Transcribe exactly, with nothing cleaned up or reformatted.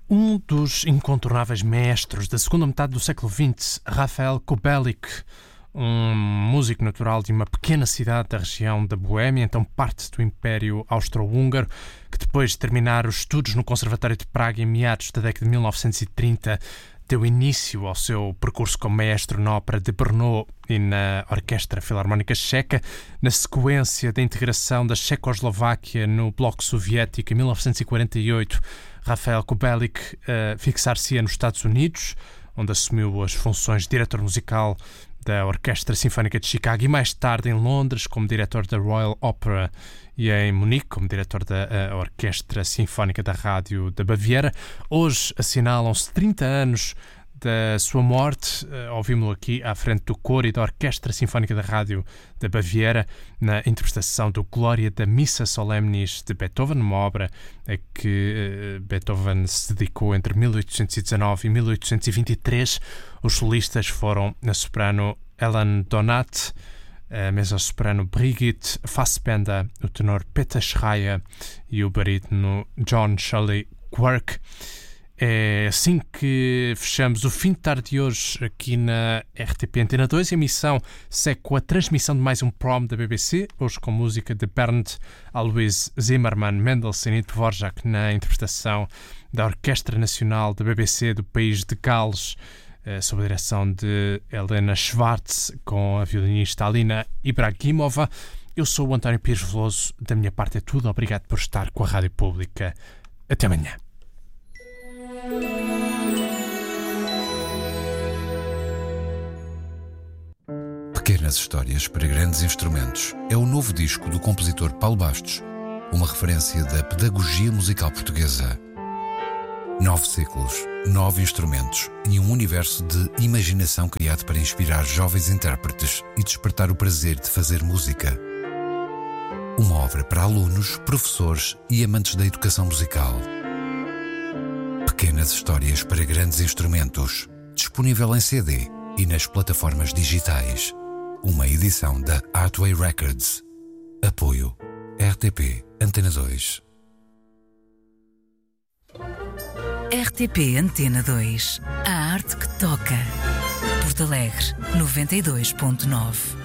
Um dos incontornáveis mestres da segunda metade do século vinte, Rafael Kubelik, um músico natural de uma pequena cidade da região da Boémia, então parte do Império Austro-Húngaro, que depois de terminar os estudos no Conservatório de Praga em meados da década de mil novecentos e trinta, deu início ao seu percurso como maestro na Ópera de Brno e na Orquestra Filarmónica Checa. Na sequência da integração da Checoslováquia no Bloco Soviético em mil novecentos e quarenta e oito, Rafael Kubelik uh, fixar-se-ia nos Estados Unidos, onde assumiu as funções de diretor musical da Orquestra Sinfónica de Chicago e mais tarde em Londres como diretor da Royal Opera e em Munique como diretor da uh, Orquestra Sinfónica da Rádio da Baviera. Hoje assinalam-se trinta anos da sua morte. Uh, ouvimos-lo aqui à frente do coro e da Orquestra Sinfónica da Rádio da Baviera na interpretação do Glória da Missa Solemnis de Beethoven, uma obra a que uh, Beethoven se dedicou entre mil oitocentos e dezanove e mil oitocentos e vinte e três. Os solistas foram a soprano Ellen Donat, a mezzo-soprano Brigitte Fassbender, o tenor Peter Schreier e o barítono John Shirley Quirk. É assim que fechamos o fim de tarde de hoje aqui na R T P Antena dois. A emissão segue com a transmissão de mais um prom da B B C, hoje com música de Bernd Alois Zimmermann, Mendelssohn e Dvorak na interpretação da Orquestra Nacional da B B C do país de Gales, sob a direção de Helena Schwartz, com a violinista Alina Ibragimova. Eu sou o António Pires Veloso. Da minha parte é tudo. Obrigado por estar com a Rádio Pública. Até amanhã. Pequenas Histórias para Grandes Instrumentos é o novo disco do compositor Paulo Bastos, uma referência da pedagogia musical portuguesa. Nove ciclos, nove instrumentos e um universo de imaginação criado para inspirar jovens intérpretes e despertar o prazer de fazer música. Uma obra para alunos, professores e amantes da educação musical. Pequenas Histórias para Grandes Instrumentos, disponível em C D e nas plataformas digitais. Uma edição da Artway Records. Apoio R T P Antena dois. R T P Antena dois. A arte que toca. Porto Alegre, noventa e dois ponto nove.